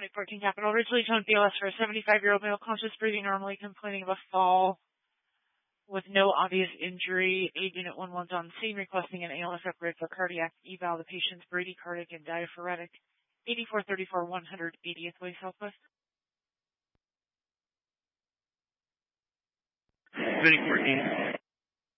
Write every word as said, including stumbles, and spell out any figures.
eight fourteen Capital Ridgely, tone B L S for a seventy-five-year-old male, conscious, breathing normally, complaining of a fall with no obvious injury. A Unit one one's on scene, requesting an A L S upgrade for cardiac eval. The patient's bradycardic and diaphoretic. eighty-four thirty-four, one hundred eightieth Way Southwest. Vinny fourteen.